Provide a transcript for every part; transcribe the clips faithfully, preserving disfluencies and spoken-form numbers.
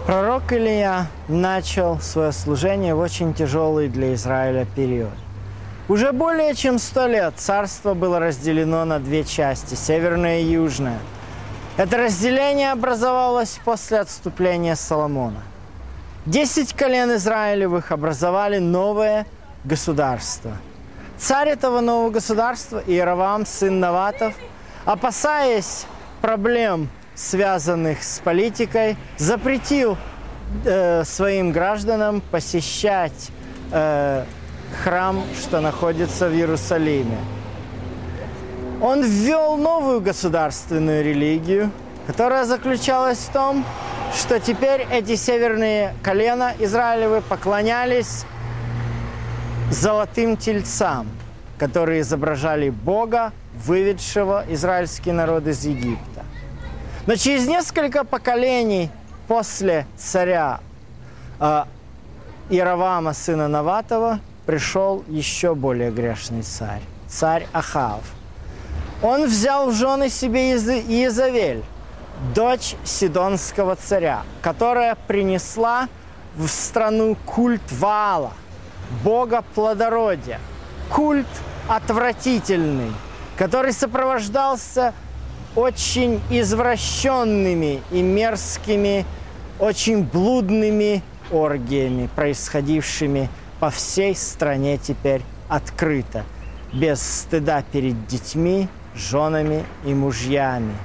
Пророк Илия начал свое служение в очень тяжелый для Израиля период. Уже более чем сто лет царство было разделено на две части – северное и южное. Это разделение образовалось после отступления Соломона. Десять колен Израилевых образовали новое государство. Царь этого нового государства, Иеровоам, сын Наватов, опасаясь проблем, связанных с политикой, запретил э, своим гражданам посещать э, храм, что находится в Иерусалиме. Он ввел новую государственную религию, которая заключалась в том, что теперь эти северные колена Израилевы поклонялись золотым тельцам, которые изображали Бога, выведшего израильский народ из Египта. Но через несколько поколений после царя э, Иеровоама, сына Наватова, пришел еще более грешный царь, царь Ахав. Он взял в жены себе Иезавель, дочь сидонского царя, которая принесла в страну культ Ваала, бога плодородия, культ отвратительный, который сопровождался очень извращенными и мерзкими, очень блудными оргиями, происходившими по всей стране теперь открыто, без стыда перед детьми, женами и мужьями.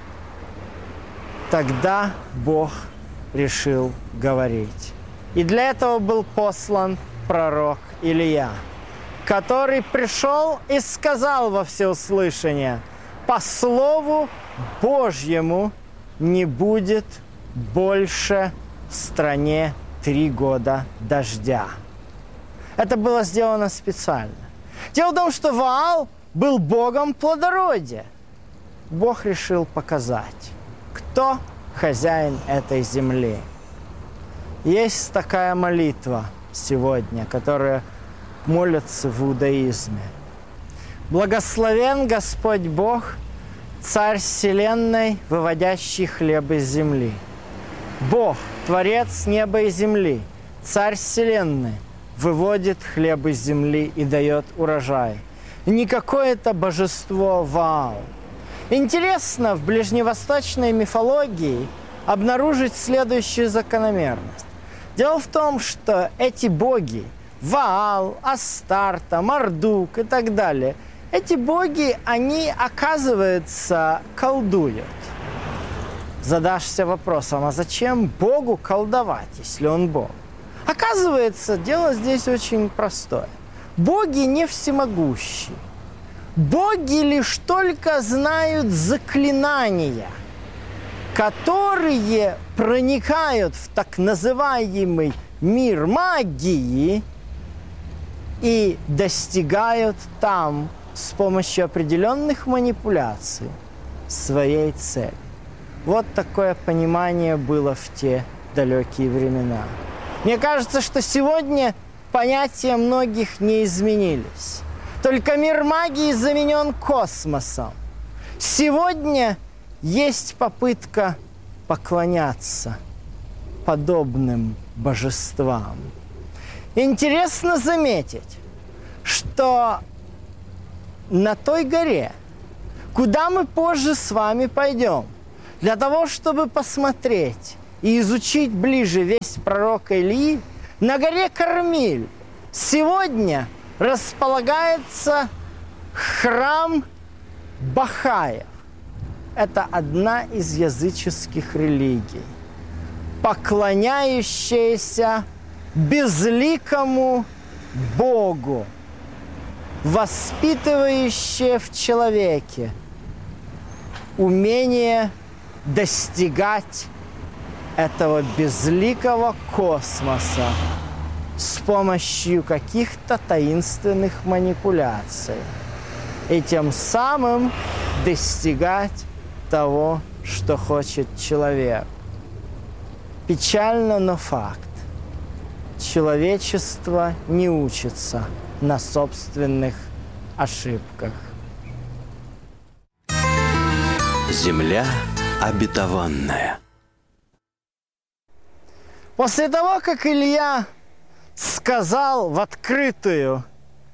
Тогда Бог решил говорить. И для этого был послан пророк Илия, который пришел и сказал во всеуслышание: по слову Божьему не будет больше в стране три года дождя. Это было сделано специально. Дело в том, что Ваал был богом плодородия. Бог решил показать, кто хозяин этой земли. Есть такая молитва сегодня, которая молятся в иудаизме. «Благословен Господь Бог, Царь вселенной, выводящий хлеб из земли. Бог, Творец неба и земли, Царь вселенной, выводит хлеб из земли и дает урожай. Не какое-то божество Ваал». Интересно в ближневосточной мифологии обнаружить следующую закономерность. Дело в том, что эти боги – Ваал, Астарта, Мардук и так далее – эти боги, они, оказывается, колдуют. Задашься вопросом, а зачем Богу колдовать, если он Бог? Оказывается, дело здесь очень простое. Боги не всемогущие. Боги лишь только знают заклинания, которые проникают в так называемый мир магии и достигают там с помощью определенных манипуляций своей цели. Вот такое понимание было в те далекие времена. Мне кажется, что сегодня понятия многих не изменились. Только мир магии заменен космосом. Сегодня есть попытка поклоняться подобным божествам. Интересно заметить, что на той горе, куда мы позже с вами пойдем, для того, чтобы посмотреть и изучить ближе весть пророка Илии, на горе Кармиль сегодня располагается храм Бахаев. Это одна из языческих религий, поклоняющаяся безликому Богу, воспитывающая в человеке умение достигать этого безликого космоса с помощью каких-то таинственных манипуляций и тем самым достигать того, что хочет человек. Печально, но факт. Человечество не учится на собственных ошибках. Земля обетованная. После того, как Илья сказал в открытую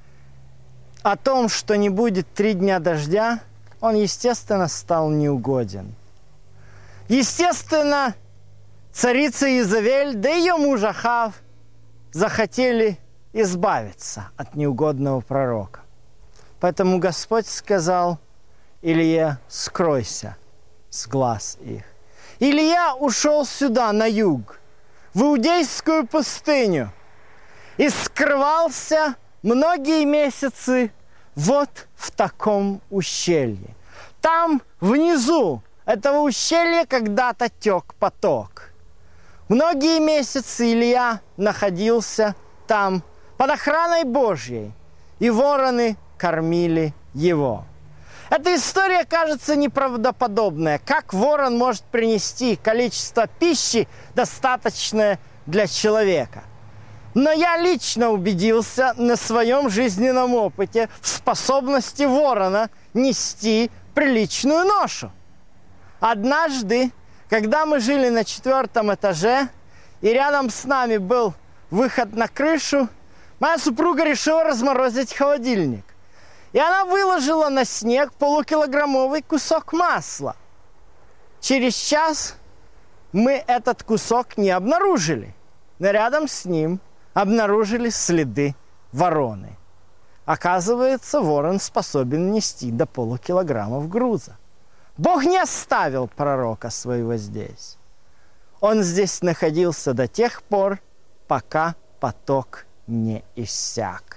о том, что не будет три дня дождя, он, естественно, стал неугоден. Естественно, царица Иезавель, да и ее муж Ахав захотели избавиться от неугодного пророка. Поэтому Господь сказал Илье: скройся с глаз их. Илья ушел сюда, на юг, в Иудейскую пустыню, и скрывался многие месяцы вот в таком ущелье. Там внизу этого ущелья когда-то тек поток. Многие месяцы Илья находился там под охраной Божьей, и вороны кормили его. Эта история кажется неправдоподобной. Как ворон может принести количество пищи, достаточное для человека? Но я лично убедился на своем жизненном опыте в способности ворона нести приличную ношу. Однажды, когда мы жили на четвертом этаже, и рядом с нами был выход на крышу, моя супруга решила разморозить холодильник. И она выложила на снег полукилограммовый кусок масла. Через час мы этот кусок не обнаружили, но рядом с ним обнаружили следы вороны. Оказывается, ворон способен нести до полукилограммов груза. Бог не оставил пророка своего здесь. Он здесь находился до тех пор, пока поток не иссяк.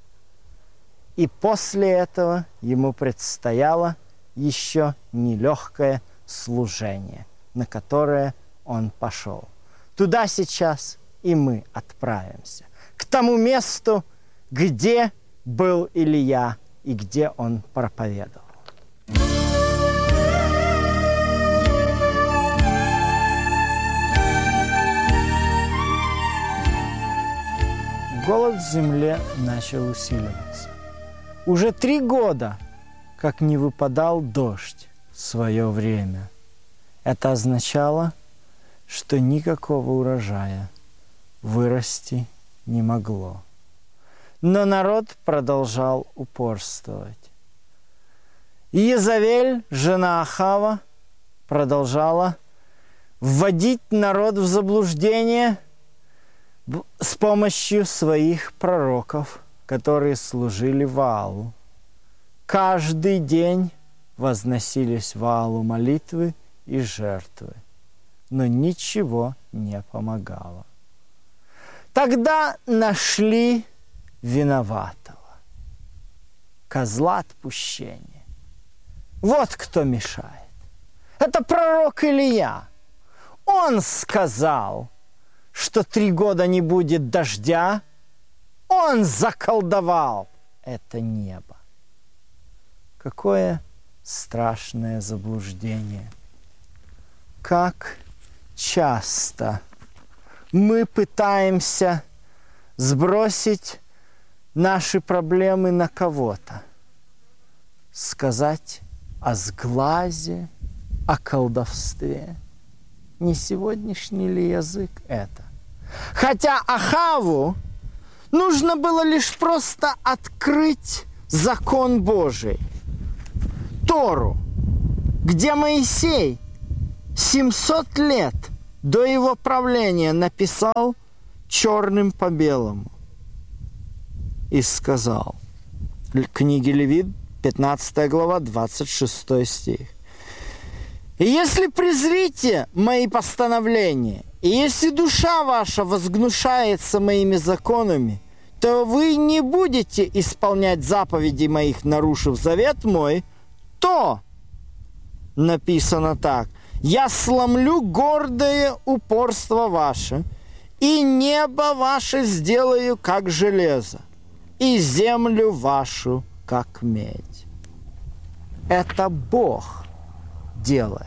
И после этого ему предстояло еще нелегкое служение, на которое он пошел. Туда сейчас и мы отправимся, к тому месту, где был Илья и где он проповедовал. Голод в земле начал усиливаться. Уже три года, как не выпадал дождь в свое время. Это означало, что никакого урожая вырасти не могло. Но народ продолжал упорствовать. Иезавель, жена Ахава, продолжала вводить народ в заблуждение с помощью своих пророков, которые служили Ваалу. Каждый день возносились Ваалу молитвы и жертвы, но ничего не помогало. Тогда нашли виноватого, козла отпущения. Вот кто мешает. Это пророк Илья. Он сказал, что три года не будет дождя. Он заколдовал это небо. Какое страшное заблуждение. Как часто мы пытаемся сбросить наши проблемы на кого-то, сказать о сглазе, о колдовстве. Не сегодняшний ли язык это? Хотя Ахаву нужно было лишь просто открыть закон Божий, Тору, где Моисей семьсот лет до его правления написал черным по белому и сказал, книги Левит, пятнадцатая глава, двадцать шестой стих. «И если презрите мои постановления, и если душа ваша возгнушается моими законами, то вы не будете исполнять заповеди моих, нарушив завет мой, то, написано так, я сломлю гордое упорство ваше, и небо ваше сделаю, как железо, и землю вашу, как медь». Это Бог делает.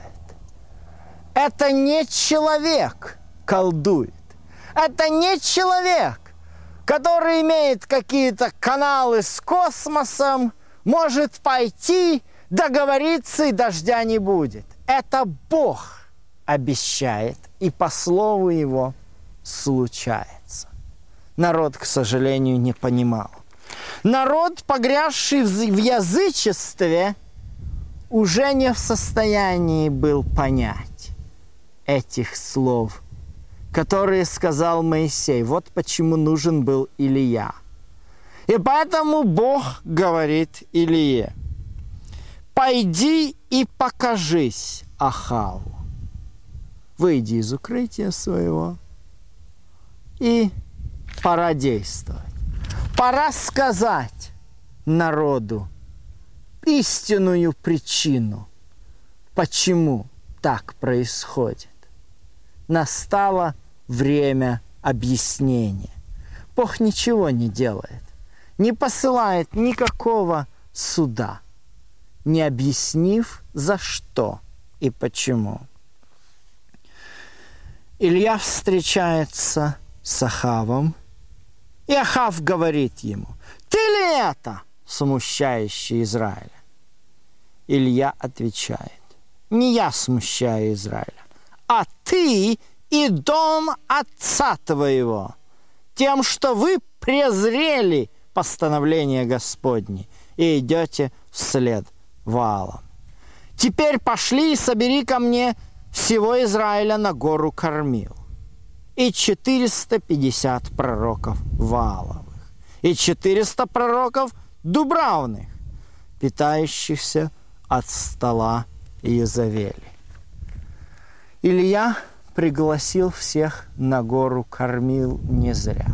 Это не человек колдует. Это не человек, который имеет какие-то каналы с космосом, может пойти, договориться, и дождя не будет. Это Бог обещает и по слову Его случается. Народ, к сожалению, не понимал. Народ, погрязший в язычестве, уже не в состоянии был понять этих слов, которые сказал Моисей. Вот почему нужен был Илия. И поэтому Бог говорит Илие: «Пойди и покажись Ахаву. Выйди из укрытия своего, и пора действовать. Пора сказать народу истинную причину, почему так происходит. Настало время объяснения. Бог ничего не делает, не посылает никакого суда, не объяснив, за что и почему. Илья встречается с Ахавом, и Ахав говорит ему: «Ты ли это, смущающий Израиля?» Илья отвечает: «Не я смущаю Израиля, а ты и дом отца твоего, тем, что вы презрели постановление Господне и идете вслед Ваалам. Теперь пошли и собери ко мне всего Израиля на гору Кармил, и четыреста пятьдесят пророков Вааловых, и четыреста пророков Дубравных, питающихся от стола Иезавели». Илья пригласил всех на гору Кармил не зря.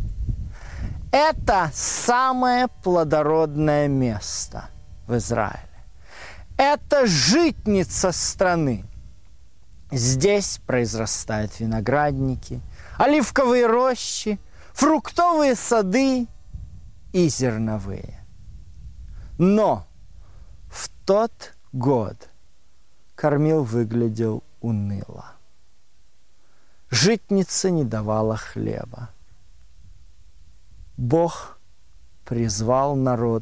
Это самое плодородное место в Израиле. Это житница страны. Здесь произрастают виноградники, оливковые рощи, фруктовые сады и зерновые. Но в тот год Кармил выглядел уныло. Житница не давала хлеба. Бог призвал народ,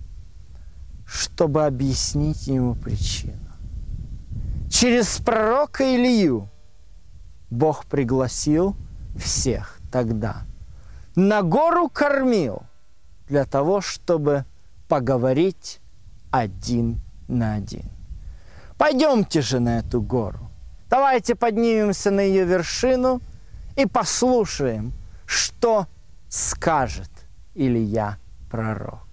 чтобы объяснить ему причину. Через пророка Илью Бог пригласил всех тогда на гору Кармил для того, чтобы поговорить один на один. Пойдемте же на эту гору. Давайте поднимемся на ее вершину и послушаем, что скажет Илия пророк.